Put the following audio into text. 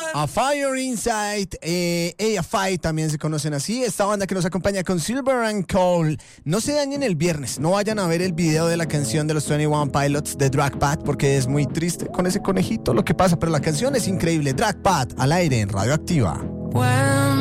A Fire Inside, A Fight también se conocen así. Esta banda que nos acompaña con Silver and Coal. No se dañen el viernes, no vayan a ver el video de la canción de los 21 Pilots de Drag Pad porque es muy triste con ese conejito lo que pasa, pero la canción es increíble. Drag Pad al aire en Radioactiva.